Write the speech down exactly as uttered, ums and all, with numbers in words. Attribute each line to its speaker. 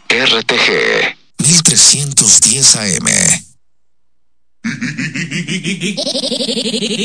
Speaker 1: R T G mil trescientos diez A M.